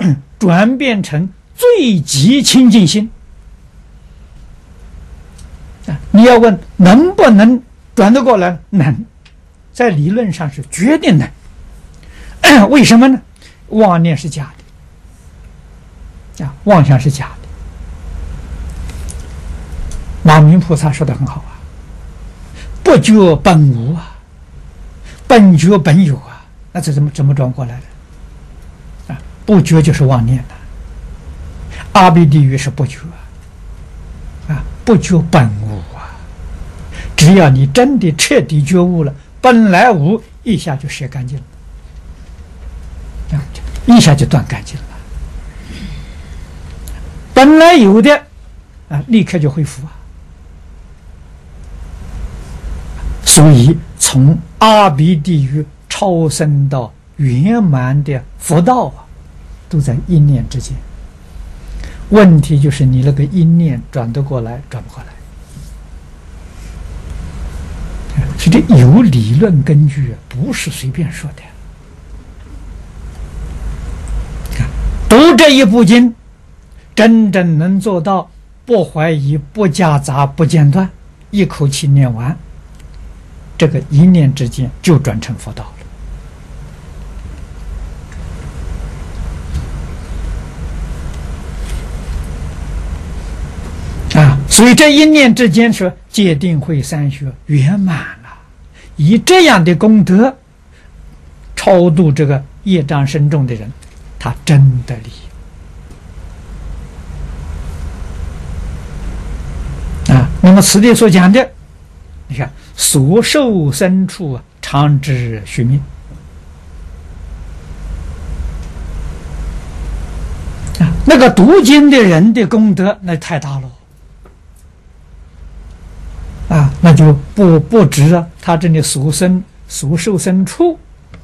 转变成最极清净心。你要问能不能转得过来？能，在理论上是绝对能。为什么呢？妄念是假的，妄想是假的。马明菩萨说的很好啊，不觉本无啊，本觉本有啊，那这怎么转过来的？不觉就是妄念的，阿鼻地狱是不觉不觉本无啊。只要你真的彻底觉悟了，本来无，一下就舍干净了，一下就断干净了。本来有的立刻就恢复啊。所以从阿鼻地狱超生到圆满的佛道都在一念之间。问题就是你那个一念转得过来，转不过来。所以这有理论根据，不是随便说的。读这一部经，真正能做到不怀疑、不夹杂、不间断，一口气念完，这个一念之间就转成佛道了。所以这一念之间说戒定慧三学圆满了，以这样的功德超度这个业障深重的人，他真的利那么此地所讲的，你看所受生处常知须弥那个读经的人的功德那太大了那就不止他这里所受生处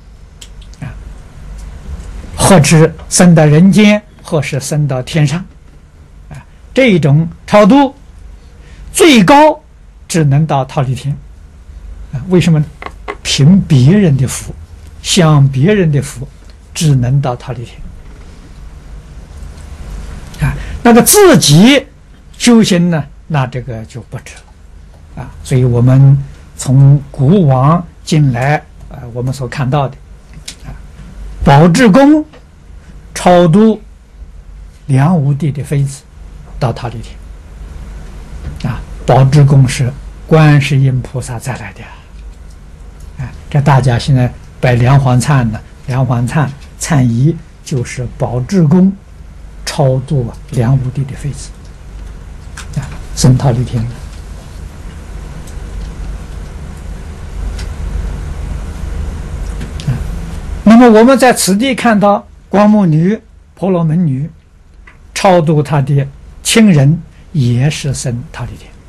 或者升到人间，或是升到天上这种超度最高只能到忉利天为什么呢？凭别人的福，享别人的福，只能到忉利天那个自己修行呢，那这个就不止了所以我们从古往今来我们所看到的宝志公超度梁武帝的妃子到忉利天宝志公是观世音菩萨再来的这大家现在拜梁皇忏呢，梁皇忏忏仪就是宝志公超度梁武帝的妃子升忉利天了。那么我们在此地看到光目女、婆罗门女超度她的亲人，也是升忉利天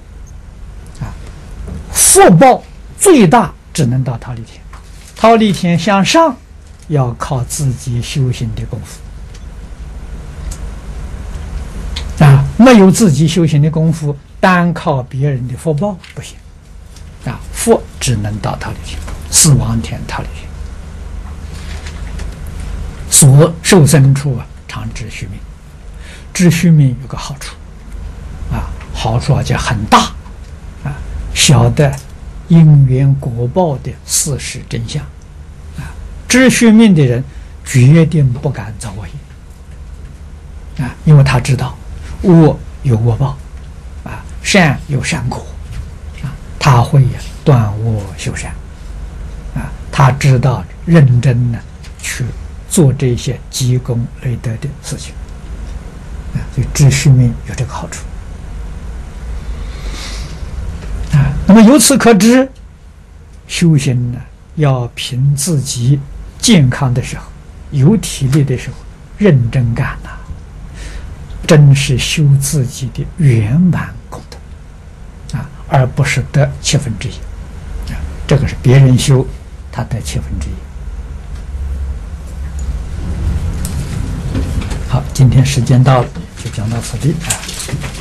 福报最大只能到忉利天，忉利天向上要靠自己修行的功夫没有自己修行的功夫，单靠别人的福报不行福只能到忉利天，四王天忉利天。所受生处常知须弥，知须弥有个好处好处而且很大晓得因缘果报的事实真相知须弥的人决定不敢造恶业因为他知道恶有恶报善有善果他会断恶修善他知道认真去做这些积功累德的事情所以知须弥有这个好处那么由此可知，修行呢要凭自己健康的时候，有体力的时候认真干真是修自己的圆满功德而不是得7分之一这个是别人修他得7分之一。好，今天时间到了，就讲到此地